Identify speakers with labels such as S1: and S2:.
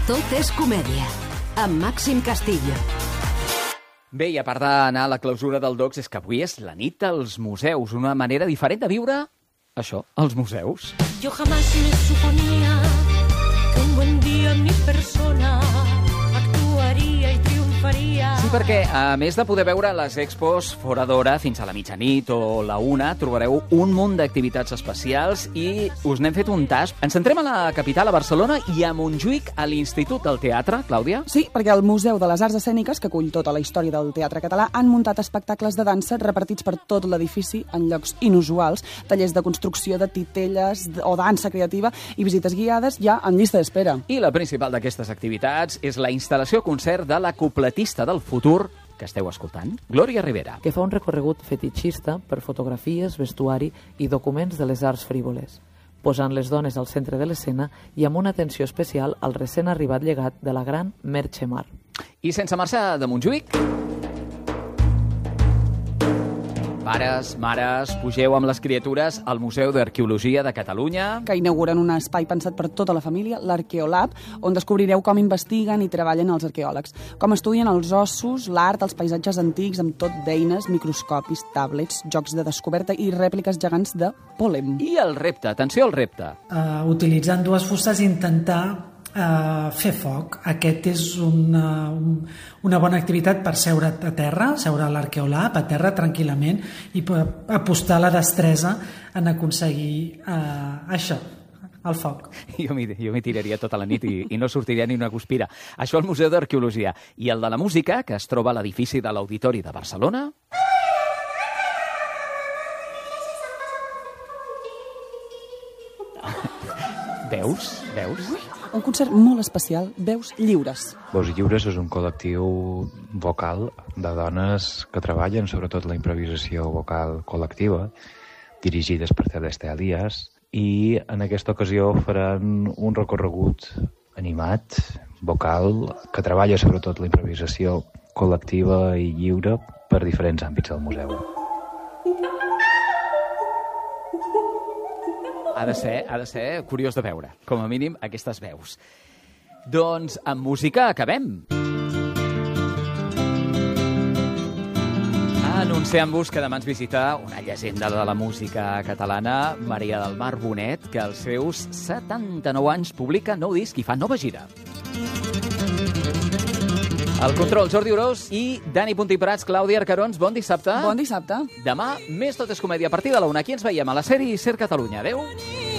S1: Tot és comèdia, amb Màxim Castillo.
S2: Bé, i a part d'anar a la clausura del DOCS, és que avui és la nit dels museus, una manera diferent de viure, això, els museus.
S3: Yo jamás me suponía que un buen día mi persona actuaría y triunfaría.
S2: Sí, perquè a més de poder veure les expos fora d'hora fins a la mitjanit o la 1, trobareu un munt d'activitats especials i us n'hem fet un tast. Ens centrem a la capital, a Barcelona, i a Montjuïc, a l'Institut del Teatre, Clàudia.
S4: Sí, perquè el Museu de les Arts Escèniques, que acull tota la història del teatre català, han muntat espectacles de dansa repartits per tot l'edifici en llocs inusuals, tallers de construcció de titelles o dansa creativa i visites guiades ja en llista d'espera.
S2: I la principal d'aquestes activitats és la instal·lació-concert de la cupletista del futur, que esteu escoltant, Glòria Rivera.
S5: Que fa un recorregut fetitxista per fotografies, vestuari i documents de les arts frívoles, posant les dones al centre de l'escena i amb una atenció especial al recent arribat llegat de la gran Merche Mar.
S2: I sense marxar de Montjuïc... Pares, mares, pugeu amb les criatures al Museu d'Arqueologia de Catalunya.
S4: Que inauguren un espai pensat per tota la família, l'Arqueolab, on descobrireu com investiguen i treballen els arqueòlegs, com estudien els ossos, l'art, els paisatges antics, amb tot d'eines, microscopis, tablets, jocs de descoberta i rèpliques gegants de pòlem.
S2: I el repte, atenció al repte.
S6: Utilitzant dues fustes, intentar fer foc. Aquest és una bona activitat per seure a terra, seure a l'Arqueolab, a terra tranquil·lament, i apostar la destresa en aconseguir això, el foc.
S2: Jo m'hi tiraria tota la nit i no sortiria ni una guspira. Això al Museu d'Arqueologia. I el de la música, que es troba a l'edifici de l'Auditori de Barcelona... Veus?
S4: Un concert molt especial, Veus Lliures.
S7: Veus Lliures és un col·lectiu vocal de dones que treballen sobretot la improvisació vocal col·lectiva, dirigides per Celeste Elias, i en aquesta ocasió faran un recorregut animat, vocal, que treballa sobretot la improvisació col·lectiva i lliure per diferents àmbits del museu.
S2: Ha de ser curiós de veure, com a mínim, aquestes veus. Doncs amb música acabem. Anunciant-vos que demà ens visita una llegenda de la música catalana, Maria del Mar Bonet, que als seus 79 anys publica nou disc i fa nova gira. El control, Jordi Orós i Dani Puntí Prats, Clàudia Arcarons, bon dissabte.
S4: Bon dissabte.
S2: Demà, més Tot és comèdia a partir de la 1. Aquí ens veiem a la sèrie Ser Catalunya. Adéu.